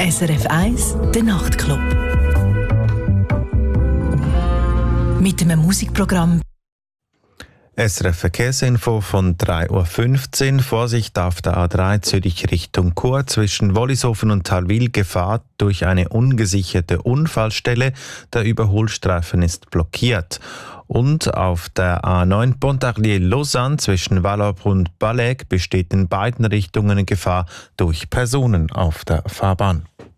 SRF 1, der Nachtclub. Mit einem Musikprogramm. SRF Verkehrsinfo von 3.15 Uhr. Vorsicht auf der A3 Zürich Richtung Chur zwischen Wollishofen und Thalwil. Gefahr durch eine ungesicherte Unfallstelle. Der Überholstreifen ist blockiert. Und auf der A9 Pontarlier-Lausanne zwischen Vallorbe und Balleg besteht in beiden Richtungen Gefahr durch Personen auf der Fahrbahn.